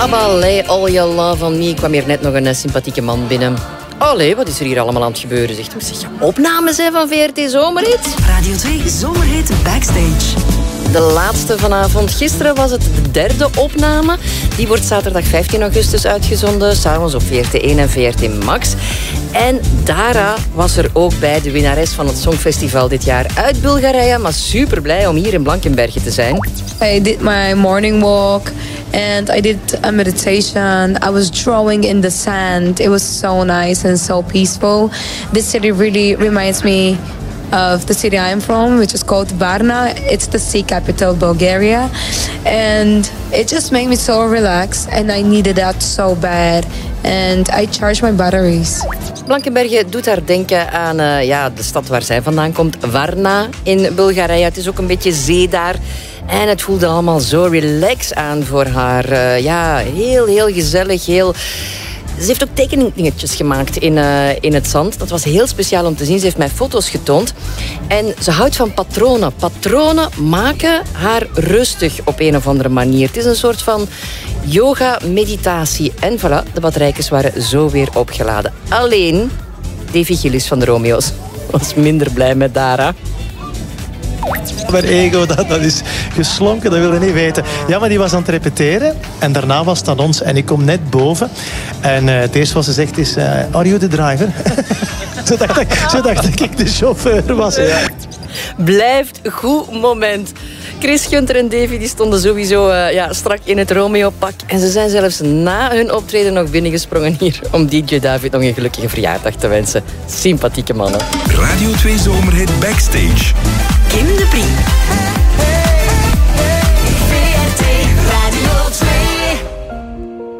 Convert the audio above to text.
ABBA, lay all your love on me. Ik kwam hier net nog een sympathieke man binnen. Allee, wat is er hier allemaal aan het gebeuren? Zegt hij, zeg, opnames hè, van VRT Zomerhit. Radio 2 Zomerhit Backstage. De laatste vanavond. Gisteren was het de derde opname. Die wordt zaterdag 15 augustus uitgezonden. S'avonds op VRT 1 en VRT Max. En Dara was er ook bij, de winnares van het Songfestival dit jaar uit Bulgarije. Maar super blij om hier in Blankenberge te zijn. I did my morning walk and I did a meditation. I was drawing in the sand. It was so nice and so peaceful. This city really reminds me of the city I'm from, which is called Varna. It's the sea capital of Bulgaria. And it just made me so relaxed and I needed that so bad. And I charged my batteries. Blankenberge doet haar denken aan de stad waar zij vandaan komt, Varna in Bulgarije. Het is ook een beetje zee daar. En het voelde allemaal zo relaxed aan voor haar. Heel gezellig, Ze heeft ook tekeningetjes gemaakt in het zand. Dat was heel speciaal om te zien. Ze heeft mij foto's getoond. En ze houdt van patronen. Patronen maken haar rustig op een of andere manier. Het is een soort van yoga, meditatie. En voilà, de batterijtjes waren zo weer opgeladen. Alleen, Davy Gillis van de Romeo's was minder blij met Dara. Mijn ego, dat is geslonken, dat wil je niet weten. Ja, maar die was aan het repeteren en daarna was het aan ons. En ik kom net boven en het eerste wat ze zegt is... Are you the driver? Ze dacht dat ik de chauffeur was. Ja. Blijft een goed moment. Chris, Gunther en Davy die stonden sowieso strak in het Romeo-pak. En ze zijn zelfs na hun optreden nog binnengesprongen hier om DJ David nog een gelukkige verjaardag te wensen. Sympathieke mannen. Radio 2 Zomerhit Backstage. Kim de Brie.